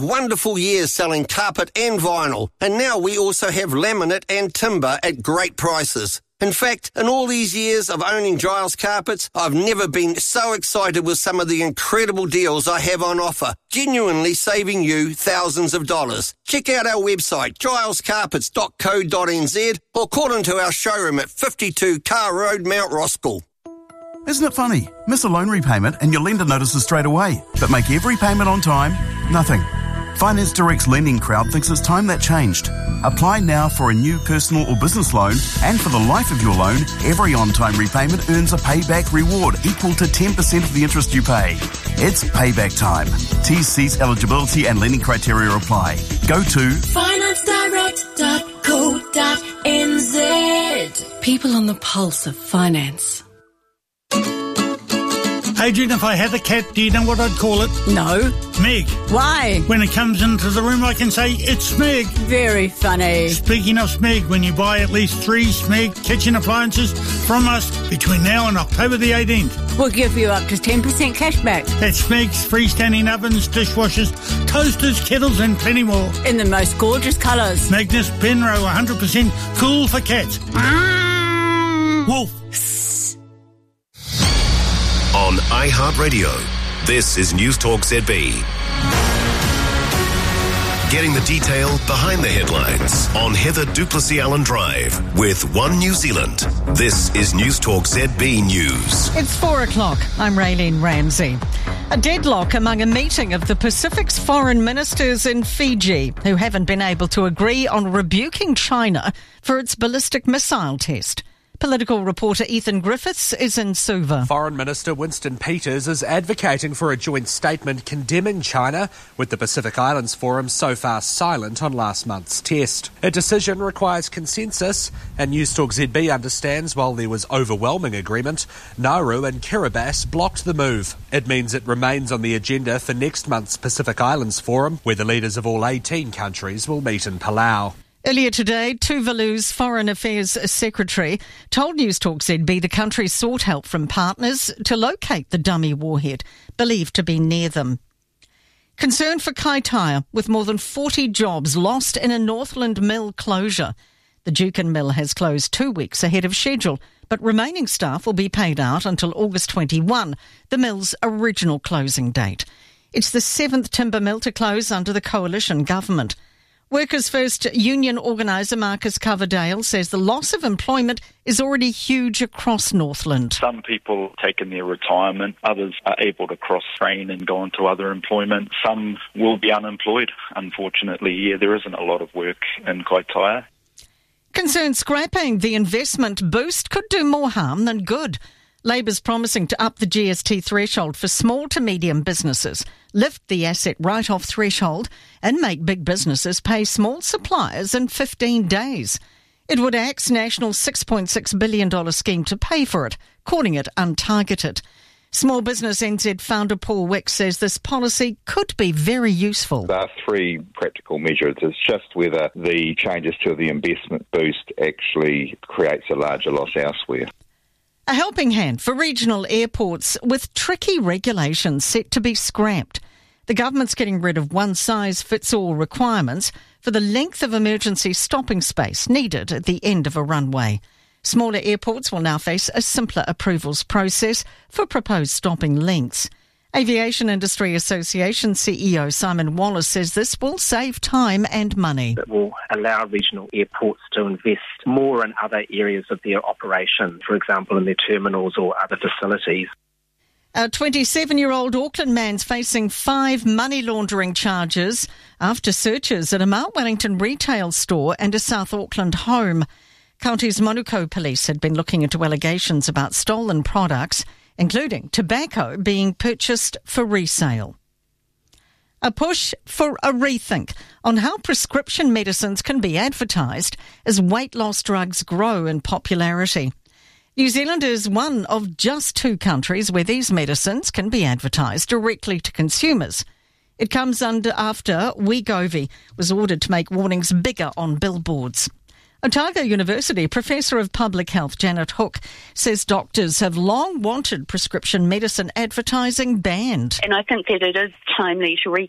wonderful years selling carpet and vinyl, and now we also have laminate and timber at great prices. In fact, in all these years of owning Giles Carpets, I've never been so excited with some of the incredible deals I have on offer, genuinely saving you thousands of dollars. Check out our website, gilescarpets.co.nz, or call into our showroom at 52 Carr Road, Mount Roskill. Isn't it funny? Miss a loan repayment and your lender notices straight away, but make every payment on time? Nothing. Finance Direct's lending crowd thinks it's time that changed. Apply now for a new personal or business loan, and for the life of your loan, every on-time repayment earns a payback reward equal to 10% of the interest you pay. It's payback time. T's, C's, eligibility and lending criteria apply. Go to financedirect.co.nz. People on the pulse of finance. Adrian, if I had a cat, do you know what I'd call it? No. Meg. Why? When it comes into the room, I can say, it's Smeg. Very funny. Speaking of Smeg, when you buy at least 3 Smeg kitchen appliances from us between now and October the 18th. We'll give you up to 10% cash back. That's Smeg's freestanding ovens, dishwashers, toasters, kettles and plenty more. In the most gorgeous colours. Magnus Penro, 100% cool for cats. Wolf. On iHeartRadio, this is News Talk ZB. Getting the detail behind the headlines on Heather Duplessis Allen Drive with One New Zealand. This is News Talk ZB News. It's 4 o'clock. I'm Raylene Ramsey. A deadlock among a meeting of the Pacific's foreign ministers in Fiji, who haven't been able to agree on rebuking China for its ballistic missile test. Political reporter Ethan Griffiths is in Suva. Foreign Minister Winston Peters is advocating for a joint statement condemning China, with the Pacific Islands Forum so far silent on last month's test. A decision requires consensus, and News Talk ZB understands while there was overwhelming agreement, Nauru and Kiribati blocked the move. It means it remains on the agenda for next month's Pacific Islands Forum, where the leaders of all 18 countries will meet in Palau. Earlier today, Tuvalu's Foreign Affairs Secretary told News Talk ZB the country sought help from partners to locate the dummy warhead, believed to be near them. Concern for Kaitaia, with more than 40 jobs lost in a Northland mill closure. The Dukin mill has closed 2 weeks ahead of schedule, but remaining staff will be paid out until August 21, the mill's original closing date. It's the 7th timber mill to close under the coalition government. Workers' First union organiser Marcus Coverdale says the loss of employment is already huge across Northland. Some people taking their retirement, others are able to cross-train and go into other employment. Some will be unemployed, unfortunately. Yeah, there isn't a lot of work in Kaitaia. Concerned scrapping the investment boost could do more harm than good. Labor's promising to up the GST threshold for small to medium businesses, lift the asset write-off threshold and make big businesses pay small suppliers in 15 days. It would axe National $6.6 billion scheme to pay for it, calling it untargeted. Small Business NZ founder Paul Wick says this policy could be very useful. There are 3 practical measures. It's just whether the changes to the investment boost actually creates a larger loss elsewhere. A helping hand for regional airports with tricky regulations set to be scrapped. The government's getting rid of one-size-fits-all requirements for the length of emergency stopping space needed at the end of a runway. Smaller airports will now face a simpler approvals process for proposed stopping lengths. Aviation Industry Association CEO Simon Wallace says this will save time and money. It will allow regional airports to invest more in other areas of their operation, for example in their terminals or other facilities. A 27-year-old Auckland man's facing 5 money laundering charges after searches at a Mount Wellington retail store and a South Auckland home. County's Manukau police had been looking into allegations about stolen products, including tobacco being purchased for resale. A push for a rethink on how prescription medicines can be advertised as weight loss drugs grow in popularity. New Zealand is one of just 2 countries where these medicines can be advertised directly to consumers. It comes after Wegovy was ordered to make warnings bigger on billboards. Otago University Professor of Public Health Janet Hook says doctors have long wanted prescription medicine advertising banned. And I think that it is timely to